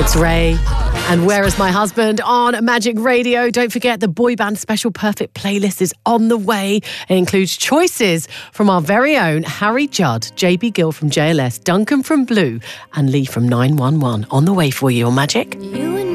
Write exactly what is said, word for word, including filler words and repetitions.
It's Ray. And Where Is My Husband on Magic Radio. Don't forget the boy band special Perfect playlist is on the way. It includes choices from our very own Harry Judd, J B Gill from J L S, Duncan from Blue and Lee from nine one one on the way for you on Magic. You and